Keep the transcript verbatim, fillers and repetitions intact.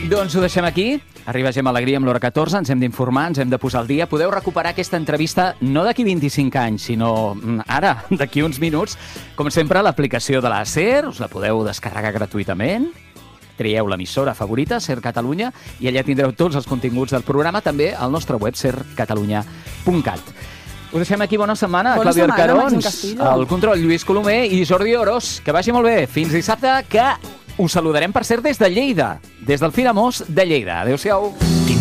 Doncs ho deixem aquí. Arriba Gemma Alegria amb l'hora catorze, ens hem d'informar, ens hem de posar al dia. Podeu recuperar aquesta entrevista no d'aquí vint-i-cinc anys, sinó ara, d'aquí uns minuts. Com sempre, l'aplicació de la SER, us la podeu descarregar gratuïtament. Trieu l'emissora favorita, SER Catalunya, i allà tindreu tots els continguts del programa, també al nostre web, ser catalunya punt cat. Us deixem aquí. Bona setmana. Bona Clàudia setmana, Arcarons, Màxim Castillo. el control Lluís Colomer i Jordi Oros. Que vagi molt bé. Fins dissabte, que us saludarem, per cert, des de Lleida, des del Firamós de Lleida. Adéu-siau.